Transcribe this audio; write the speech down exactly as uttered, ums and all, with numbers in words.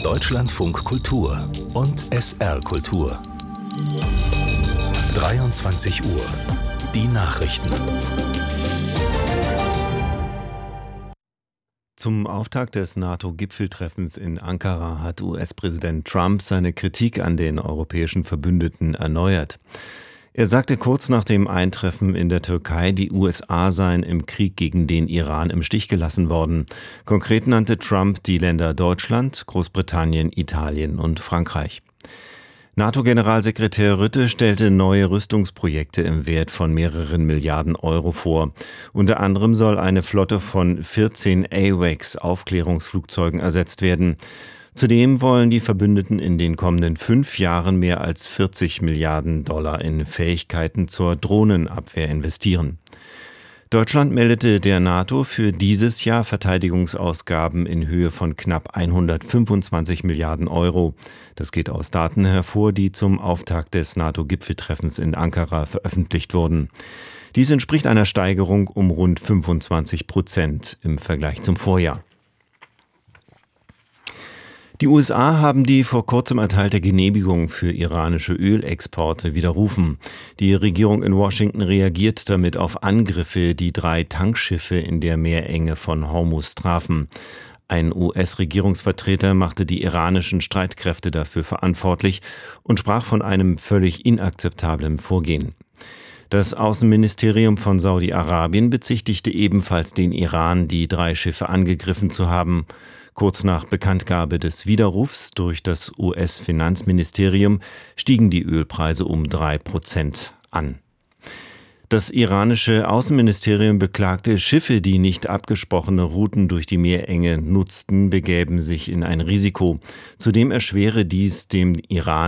Deutschlandfunk Kultur und S R Kultur. dreiundzwanzig Uhr. Die Nachrichten. Zum Auftakt des NATO-Gipfeltreffens in Ankara hat U S-Präsident Trump seine Kritik an den europäischen Verbündeten erneuert. Er sagte kurz nach dem Eintreffen in der Türkei, die U S A seien im Krieg gegen den Iran im Stich gelassen worden. Konkret nannte Trump die Länder Deutschland, Großbritannien, Italien und Frankreich. NATO-Generalsekretär Rutte stellte neue Rüstungsprojekte im Wert von mehreren Milliarden Euro vor. Unter anderem soll eine Flotte von vierzehn AWACS-Aufklärungsflugzeugen ersetzt werden. Zudem wollen die Verbündeten in den kommenden fünf Jahren mehr als vierzig Milliarden Dollar in Fähigkeiten zur Drohnenabwehr investieren. Deutschland meldete der NATO für dieses Jahr Verteidigungsausgaben in Höhe von knapp hundertfünfundzwanzig Milliarden Euro. Das geht aus Daten hervor, die zum Auftakt des NATO-Gipfeltreffens in Ankara veröffentlicht wurden. Dies entspricht einer Steigerung um rund fünfundzwanzig Prozent im Vergleich zum Vorjahr. Die U S A haben die vor kurzem erteilte Genehmigung für iranische Ölexporte widerrufen. Die Regierung in Washington reagiert damit auf Angriffe, die drei Tankschiffe in der Meerenge von Hormuz trafen. Ein U S-Regierungsvertreter machte die iranischen Streitkräfte dafür verantwortlich und sprach von einem völlig inakzeptablen Vorgehen. Das Außenministerium von Saudi-Arabien bezichtigte ebenfalls den Iran, die drei Schiffe angegriffen zu haben. Kurz nach Bekanntgabe des Widerrufs durch das U S-Finanzministerium stiegen die Ölpreise um drei Prozent an. Das iranische Außenministerium beklagte, Schiffe, die nicht abgesprochene Routen durch die Meerenge nutzten, begäben sich in ein Risiko. Zudem erschwere dies dem Iran